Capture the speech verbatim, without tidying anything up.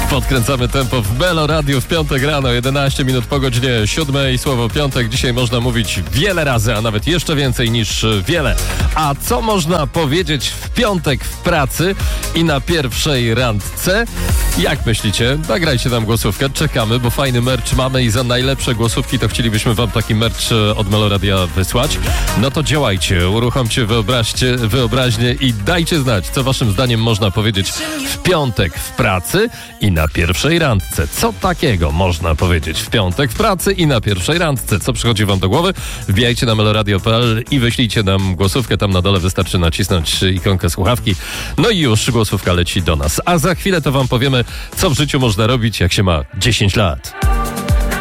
Podkręcamy tempo w Melo Radio w piątek rano, jedenaście minut po godzinie siódmej. Słowo piątek dzisiaj można mówić wiele razy, a nawet jeszcze więcej niż wiele. A co można powiedzieć w piątek w pracy i na pierwszej randce? Jak myślicie? Nagrajcie nam głosówkę, czekamy, bo fajny merch mamy i za najlepsze głosówki to chcielibyśmy wam taki merch od Melo Radia wysłać. No to działajcie, uruchomcie wyobraźcie, wyobraźnię i dajcie znać, co waszym zdaniem można powiedzieć w piątek w pracy i na pierwszej randce. Co takiego można powiedzieć w piątek w pracy i na pierwszej randce? Co przychodzi wam do głowy? Wbijajcie na meloradio kropka p l i wyślijcie nam głosówkę. Tam na dole wystarczy nacisnąć ikonkę słuchawki. No i już głosówka leci do nas. A za chwilę to wam powiemy, co w życiu można robić, jak się ma dziesięć lat.